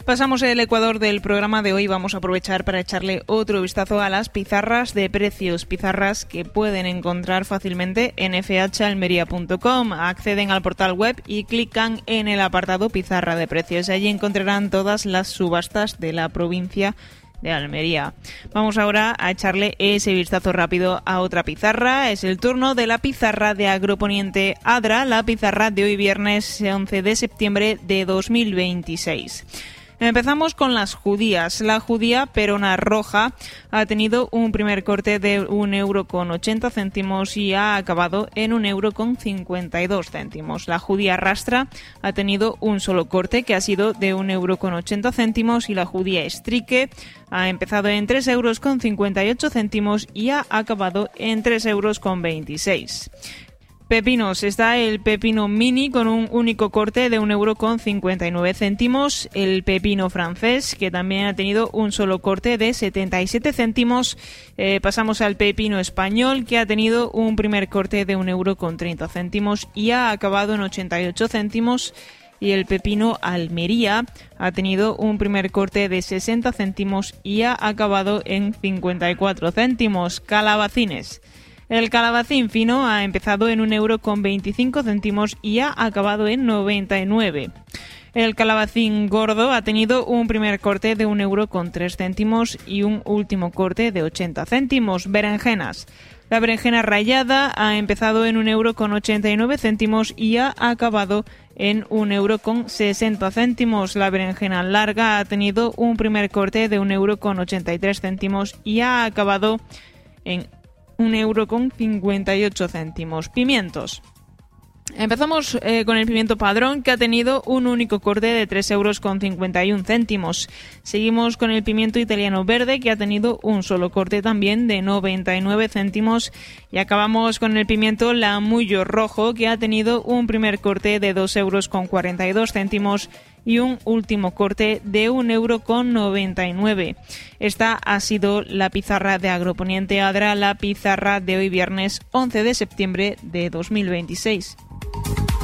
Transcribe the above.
Pasamos el ecuador del programa de hoy. Vamos a aprovechar para echarle otro vistazo a las pizarras de precios. Pizarras que pueden encontrar fácilmente en fhalmería.com. Acceden al portal web y clican en el apartado pizarra de precios. Allí encontrarán todas las subastas de la provincia de Almería. Vamos ahora a echarle ese vistazo rápido a otra pizarra. Es el turno de la pizarra de Agroponiente Adra, la pizarra de hoy viernes 11 de septiembre de 2026. Empezamos con las judías. La judía perona roja ha tenido un primer corte de 1,80 € y ha acabado en 1,52 €. La judía rastra ha tenido un solo corte que ha sido de 1,80 € y la judía estrique ha empezado en 3,58 € y ha acabado en 3,26 €. Pepinos. Está el pepino mini con un único corte de 1,59 €. El pepino francés, que también ha tenido un solo corte de 77 céntimos. Pasamos al pepino español, que ha tenido un primer corte de 1,30 € y ha acabado en 88 céntimos. Y el pepino Almería ha tenido un primer corte de 60 céntimos y ha acabado en 54 céntimos. Calabacines. El calabacín fino ha empezado en 1,25 € y ha acabado en 99. El calabacín gordo ha tenido un primer corte de 1,03 € y un último corte de 80 céntimos. Berenjenas. La berenjena rallada ha empezado en 1,89 € y ha acabado en 1,60 €. La berenjena larga ha tenido un primer corte de 1,83 € y ha acabado en 1,58 €. Pimientos. Empezamos con el pimiento padrón, que ha tenido un único corte de 3,51 €. Seguimos con el pimiento italiano verde, que ha tenido un solo corte también de 99 céntimos. Y acabamos con el pimiento lamullo rojo, que ha tenido un primer corte de 2,42 € y un último corte de 1,99 €. Esta ha sido la pizarra de Agroponiente Adra, la pizarra de hoy viernes 11 de septiembre de 2026.